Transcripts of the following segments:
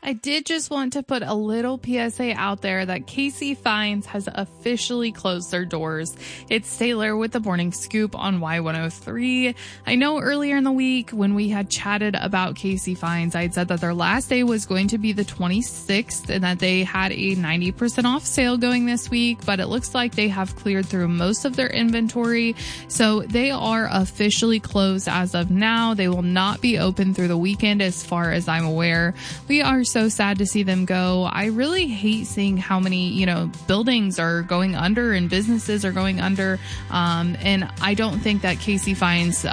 I did just want to put a little PSA out there that KC Fines has officially closed their doors. It's Taylor with the Morning Scoop on Y103. I know earlier in the week when we had chatted about KC Fines, I had said that their last day was going to be the 26th and that they had a 90% off sale going this week, but it looks like they have cleared through most of their inventory. So they are officially closed as of now. They will not be open through the weekend as far as I'm aware. We are so sad to see them go. I really hate seeing how many, buildings are going under and businesses are going under. And I don't think that KC Fines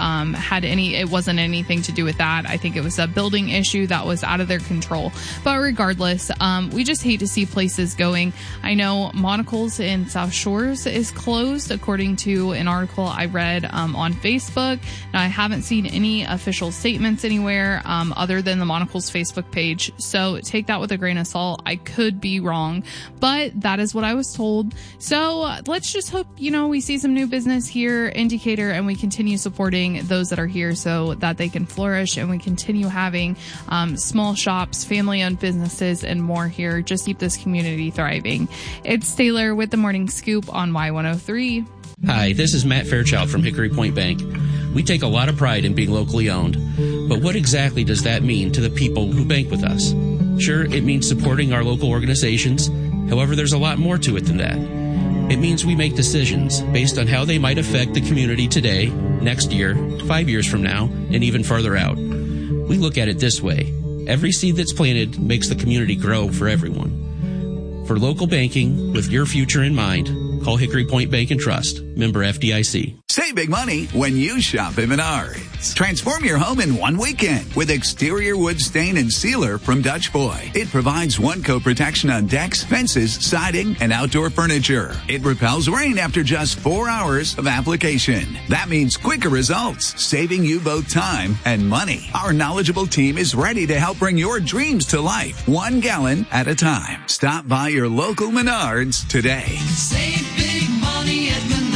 it wasn't anything to do with that. I think it was a building issue that was out of their control. But regardless, we just hate to see places going. I know Monocle's in South Shores is closed according to an article I read on Facebook. Now, I haven't seen any official statements anywhere other than the Monocle's Facebook page. So take that with a grain of salt. I could be wrong, but that is what I was told. So let's just hope, we see some new business here in Decatur and we continue supporting those that are here so that they can flourish and we continue having small shops, family-owned businesses, and more here. Just keep this community thriving. It's Taylor with the Morning Scoop on Y103. Hi, this is Matt Fairchild from Hickory Point Bank. We take a lot of pride in being locally owned, but what exactly does that mean to the people who bank with us? Sure, it means supporting our local organizations. However, there's a lot more to it than that. It means we make decisions based on how they might affect the community today, next year, 5 years from now, and even farther out. We look at it this way. Every seed that's planted makes the community grow for everyone. For local banking with your future in mind, call Hickory Point Bank and Trust, member FDIC. Save big money when you shop at Menards. Transform your home in one weekend with exterior wood stain and sealer from Dutch Boy. It provides one-coat protection on decks, fences, siding, and outdoor furniture. It repels rain after just 4 hours of application. That means quicker results, saving you both time and money. Our knowledgeable team is ready to help bring your dreams to life, 1 gallon at a time. Stop by your local Menards today. Save big money at Menards.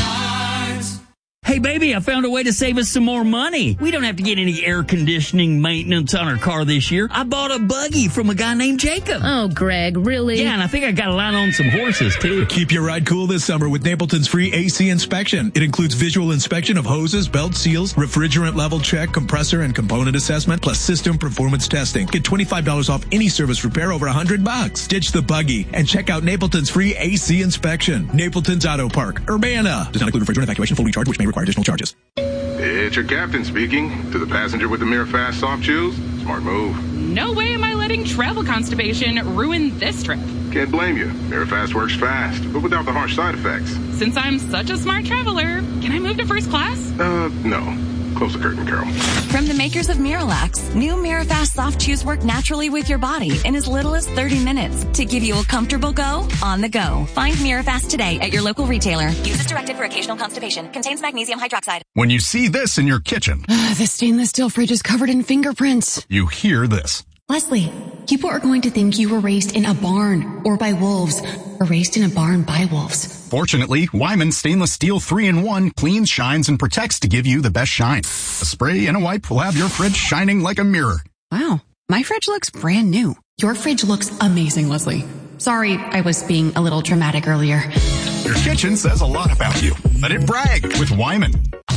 Hey, baby, I found a way to save us some more money. We don't have to get any air conditioning maintenance on our car this year. I bought a buggy from a guy named Jacob. Oh, Greg, really? Yeah, and I think I got a line on some horses, too. Keep your ride cool this summer with Napleton's free AC inspection. It includes visual inspection of hoses, belt seals, refrigerant level check, compressor and component assessment, plus system performance testing. Get $25 off any service repair over $100. Ditch the buggy and check out Napleton's free AC inspection. Napleton's Auto Park, Urbana. Does not include refrigerant evacuation, full recharge, which may require additional charges. It's your captain speaking. To the passenger with the Mirror Fast soft chews, smart move. No way am I letting travel constipation ruin this trip. Can't blame you. Mirror Fast works fast, but without the harsh side effects. Since I'm such a smart traveler, can I move to first class? No. Close the curtain, Carol. From the makers of Miralax, new Mirafast soft chews work naturally with your body in as little as 30 minutes to give you a comfortable go on the go. Find Mirafast today at your local retailer. Use as directed for occasional constipation. Contains magnesium hydroxide. When you see this in your kitchen, the stainless steel fridge is covered in fingerprints. You hear this. Leslie, people are going to think you were raised in a barn or by wolves or raised in a barn by wolves. Fortunately, Wyman Stainless Steel 3-in-1 cleans, shines, and protects to give you the best shine. A spray and a wipe will have your fridge shining like a mirror. Wow, my fridge looks brand new. Your fridge looks amazing, Leslie. Sorry, I was being a little dramatic earlier. Your kitchen says a lot about you. Let it brag with Wyman.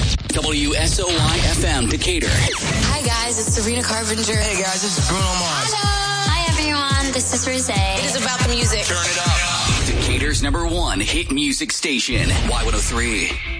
WSOY-FM Decatur. Hi guys, it's Sabrina Carpenter. Hey guys, this is Bruno Mars. Hello. Hi everyone, this is Rosé. It is about the music. Turn it up. Decatur's #1 hit music station, Y103.